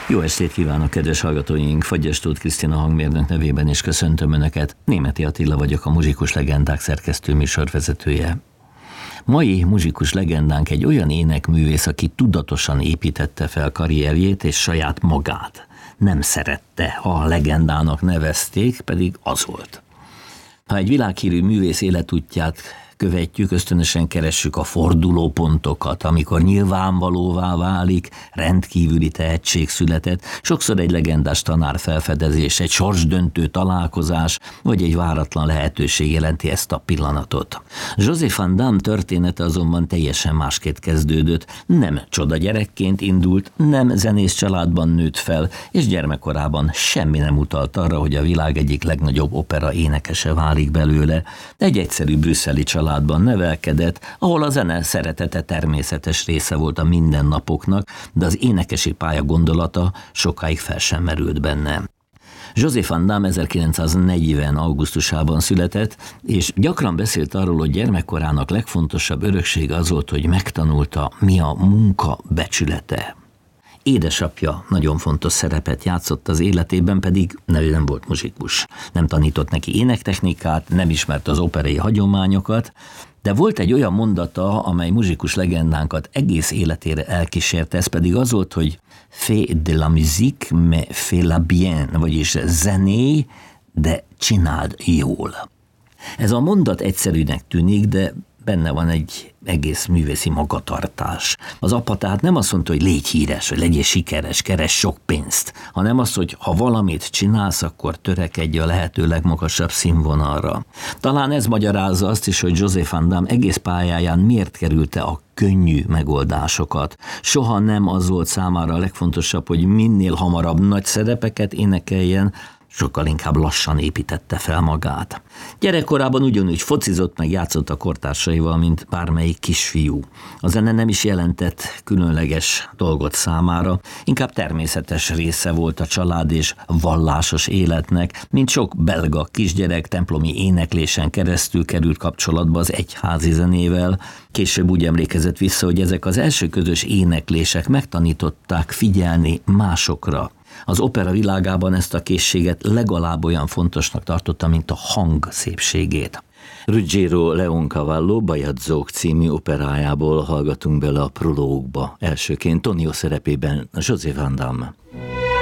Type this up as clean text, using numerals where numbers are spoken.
Jó estét kívánok, kedves hallgatóink! Fagyas Tóth Krisztina hangmérnök nevében is köszöntöm Önöket. Németi Attila vagyok, a Muzsikus Legendák szerkesztő műsorvezetője. Mai muzsikus legendánk egy olyan énekművész, aki tudatosan építette fel karrierjét és saját magát. Nem szerette, ha a legendának nevezték, pedig az volt. Ha egy világhírű művész életútját követjük, ösztönösen keressük a fordulópontokat, amikor nyilvánvalóvá válik, rendkívüli tehetség született, sokszor egy legendás tanár felfedezés, egy sorsdöntő találkozás, vagy egy váratlan lehetőség jelenti ezt a pillanatot. José Van Damme története azonban teljesen másként kezdődött, nem csoda gyerekként indult, nem zenész családban nőtt fel, és gyermekkorában semmi nem utalt arra, hogy a világ egyik legnagyobb opera énekese válik belőle. Egy egyszerű brüsszeli családban nevelkedett, ahol a zene szeretete természetes része volt a mindennapoknak, de az énekesi pálya gondolata sokáig fel sem merült benne. José Van Damme 1940. augusztusában született, és gyakran beszélt arról, hogy gyermekkorának legfontosabb öröksége az volt, hogy megtanulta, mi a munka becsülete. Édesapja nagyon fontos szerepet játszott az életében, pedig nem volt muzsikus. Nem tanított neki énektechnikát, nem ismerte az operai hagyományokat, de volt egy olyan mondata, amely muzsikus legendánkat egész életére elkísérte, ez pedig az volt, hogy fais de la musique, mais fais-la bien, vagyis zené, de csináld jól. Ez a mondat egyszerűnek tűnik, de benne van egy egész művészi magatartás. Az apa tehát nem azt mondta, hogy légy híres, vagy legyél sikeres, keres sok pénzt, hanem azt, hogy ha valamit csinálsz, akkor törekedj a lehető legmagasabb színvonalra. Talán ez magyarázza azt is, hogy José Van Damme egész pályáján miért kerülte a könnyű megoldásokat. Soha nem az volt számára a legfontosabb, hogy minél hamarabb nagy szerepeket énekeljen, sokkal inkább lassan építette fel magát. Gyerekkorában ugyanúgy focizott meg játszott a kortársaival, mint bármelyik kisfiú. A zene nem is jelentett különleges dolgot számára, inkább természetes része volt a család és vallásos életnek, mint sok belga kisgyerek templomi éneklésen keresztül került kapcsolatba az egyházi zenével. Később úgy emlékezett vissza, hogy ezek az első közös éneklések megtanították figyelni másokra. Az opera világában ezt a készséget legalább olyan fontosnak tartotta, mint a hang szépségét. Ruggiero Leoncavallo Bajadzók című operájából hallgatunk bele a prológba. Elsőként Tonio szerepében José Van Damme.